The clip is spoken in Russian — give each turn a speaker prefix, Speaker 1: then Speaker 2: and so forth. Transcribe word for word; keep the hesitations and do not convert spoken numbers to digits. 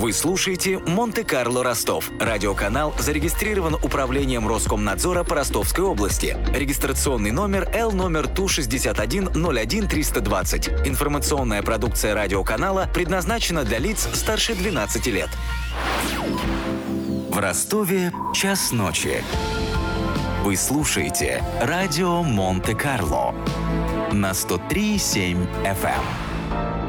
Speaker 1: Вы слушаете «Монте-Карло Ростов». Радиоканал зарегистрирован Управлением Роскомнадзора по Ростовской области. Регистрационный номер Л номер Ту шестьдесят один ноль один триста двадцать. Информационная продукция радиоканала предназначена для лиц старше двенадцати лет. В Ростове час ночи. Вы слушаете радио Монте-Карло на сто три и семь эф эм.